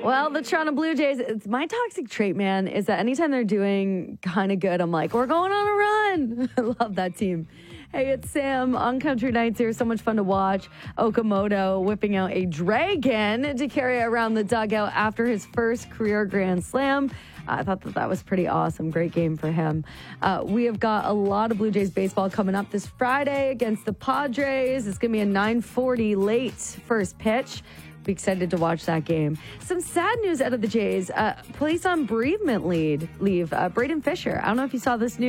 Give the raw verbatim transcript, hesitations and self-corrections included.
Well, the Toronto Blue Jays, it's my toxic trait, man, is that anytime they're doing kind of good, I'm like, we're going on a run. I love that team. Hey, it's Sam on Country Nights here. So much fun to watch. Okamoto whipping out a dragon to carry around the dugout after his first career Grand Slam. I thought that that was pretty awesome. Great game for him. Uh, we have got a lot of Blue Jays baseball coming up this Friday against the Padres. It's going to be a nine forty late first pitch. Be excited to watch that game. Some sad news out of the Jays. Uh, police on bereavement lead leave. Uh, Braden Fisher. I don't know if you saw this news.